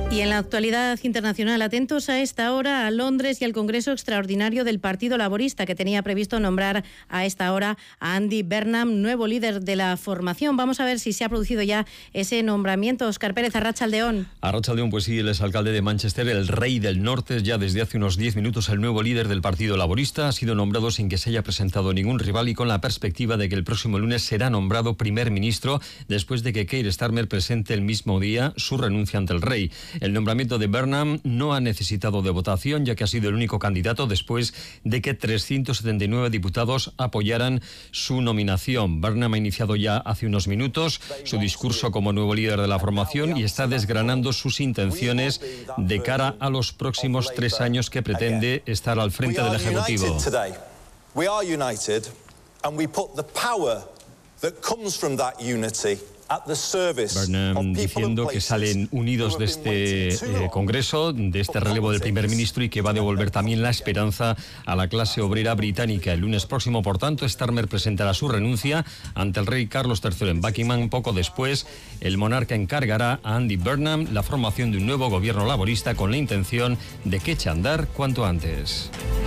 Y en la actualidad internacional, atentos a esta hora a Londres y al Congreso Extraordinario del Partido Laborista, que tenía previsto nombrar a esta hora a Andy Burnham, nuevo líder de la formación. Vamos a ver si se ha producido ya ese nombramiento. Óscar Pérez, Arratsaldeón. Arratsaldeón, pues sí, el exalcalde de Manchester, el rey del norte, ya desde hace unos 10 minutos el nuevo líder del Partido Laborista, ha sido nombrado sin que se haya presentado ningún rival y con la perspectiva de que el próximo lunes será nombrado primer ministro después de que Keir Starmer presente el mismo día su renuncia ante el rey. El nombramiento de Burnham no ha necesitado de votación, ya que ha sido el único candidato después de que 379 diputados apoyaran su nominación. Burnham ha iniciado ya hace unos minutos su discurso como nuevo líder de la formación y está desgranando sus intenciones de cara a los próximos 3 años que pretende estar al frente del Ejecutivo. Burnham diciendo que salen unidos de este Congreso, de este relevo del primer ministro, y que va a devolver también la esperanza a la clase obrera británica. El lunes próximo, por tanto, Starmer presentará su renuncia ante el rey Carlos III en Buckingham. Poco después, el monarca encargará a Andy Burnham la formación de un nuevo gobierno laborista con la intención de que eche a andar cuanto antes.